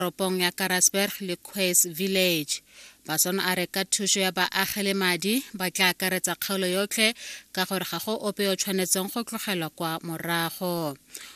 toropong ya Karasburg le Quays Village. Bason a re ka thuso ya baagi le madi ba tla akaretsa kgaolo yotlhe ka gore ga go ope o tshwanetseng go tlogelwa kwa morago.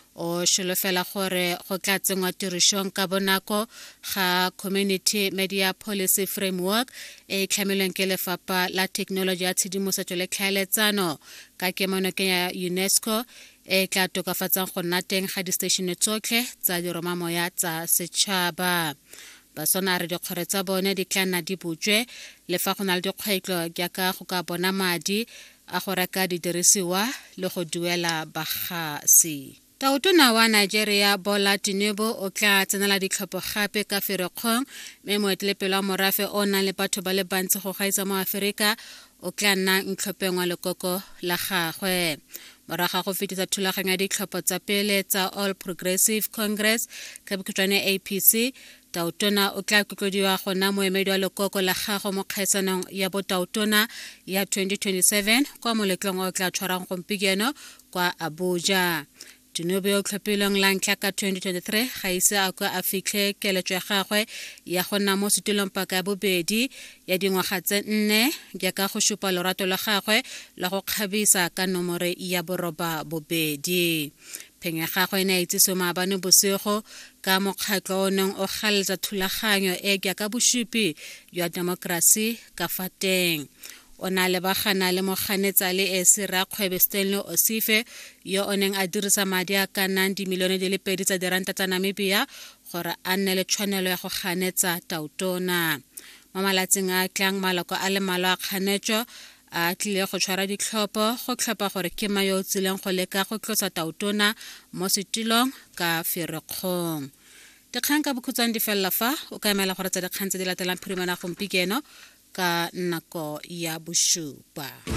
O sholofela gore go tla tsengwa tirisong ka bonako ga Community Media Policy Framework e tlhamilweng ke Lefapha la Thekenoloji ya Tshedimosetso le Tlhaeletsano ka kemonokeng ya UNESCO e tla tokafatsang go nna teng ga di-station tsotlhe tsa diromamoya tsa setšhaba. Basona re dikgore tsa bone di tla nna di butswe le fa go na le dikgwetlho jaaka go ka bona madi a go reka didirisiwa le go duela bagasi. Taotona wa Nigeria Bola Tinubu o tla tsenela ditlhopho gape ka Ferikgong mme moeteledipele wa morafe o nang le batho ba le bantsi go gaisa mo Aforika o tla nna ntlhopheng wa lekoko la gagwe. Morago go fetisa thulaganyo ya ditlhopho tsa pele tsa All Progressive Congress ka bokhutswane APC, Taotona o tla kotlodiwa go nna moemedi wa lekoko la gago mo kgaisanong ya botaotona ya 2027 kwa moletlong o tla tshwarang gompieno kwa Abuja. Tinubu o tlhophilweng la ntlha ka 2023 ga ise a kwa a fitlhe keletso ya gagwe ya go nna mo setulong paka ya bobedi ya dingwaga tse 4 jaaka go supa lorato la gagwe la go kgabisa ka nomore ya boroba bobedi. Pheng ya gagwe ena itse maabane bosigo ka mokgatlho o neng o galetsa thulaganyo e jaaka bosupi jwa demokrasi ka fateng. O na le bagana le moganetsa le esira kgwebe Stanley Osife yo o neng a dirisa madi a ka nnang dimilione di le 2 tsa diranta tsa Namibia gore a nne le tshwanelo ya go ganetsa Taotona. Mo malatsing a tlang maloko a le malwa a kganetso a tlile go tshwara ditlhopho go tlhopa gore ke mang yo o tsileng go leka go tlosa Taotona mo setilong ka Ferikgong. Dikgang ka bokhutswane di fella fa o ka emela gore tsa dikgang tse di latelang phirimana gompieno ka nako ya bosupa.